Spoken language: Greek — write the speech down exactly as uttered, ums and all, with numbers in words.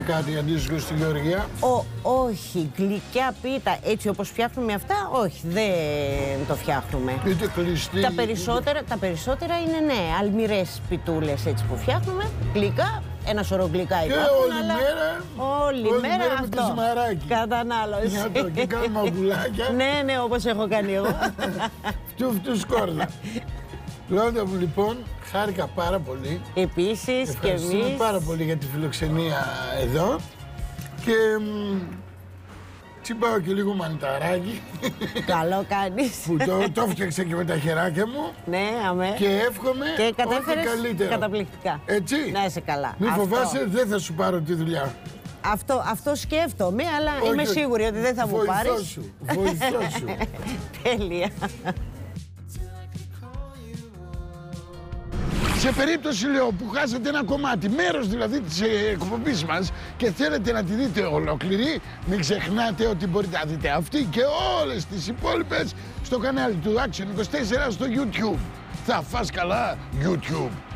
Κάτι αντίστοιχο στη Γεωργία. Ο, όχι, γλυκιά πίτα, έτσι όπως φτιάχνουμε αυτά, όχι, δεν το φτιάχνουμε. Είτε κλειστή. Τα περισσότερα, είτε... τα περισσότερα είναι, ναι, αλμυρές πιτούλες έτσι που φτιάχνουμε, γλυκά, ένα σωρό γλυκά υπάρχουν, και όλη αλλά μέρα, όλη, όλη μέρα, μέρα αυτό. με τη ζυμαράκι. Κατανάλωση. Για το, και κάνουμε αυγουλάκια. Ναι, ναι, όπως έχω κάνει εγώ. Φτιού, φτιού σκόρδα. Λόντα μου, λοιπόν, χάρηκα πάρα πολύ. Επίσης και εμείς. Ευχαριστούμε πάρα πολύ για τη φιλοξενία εδώ. Και τσιμπάω και λίγο μανιταράκι. Καλό κάνεις. Που το, το φτιάξα και με τα χεράκια μου. Ναι, αμέ. Και εύχομαι και ό,τι καλύτερο. Καταπληκτικά. Έτσι. Να είσαι καλά. Μη Αυτό. φοβάσαι, δεν θα σου πάρω τη δουλειά. Αυτό, αυτό σκέφτομαι, αλλά όχι, είμαι όχι. σίγουρη ότι δεν θα μου Βοηθό πάρεις. σου. Βοηθό σου. Τέλεια. Σε περίπτωση, λέω, που χάσατε ένα κομμάτι, μέρος δηλαδή της εκπομπής μας και θέλετε να τη δείτε ολόκληρη, μην ξεχνάτε ότι μπορείτε να δείτε αυτή και όλες τις υπόλοιπες στο κανάλι του Action είκοσι τέσσερα στο YouTube. Θα φας καλά YouTube.